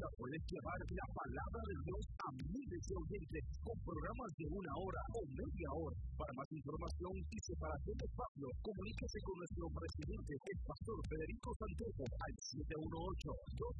Ahora puedes llevar la palabra de Dios a miles de oyentes con programas de 1 hora o media hora. Para más información y separación de espacio, comuníquese con nuestro presidente, el pastor Federico Santiago, al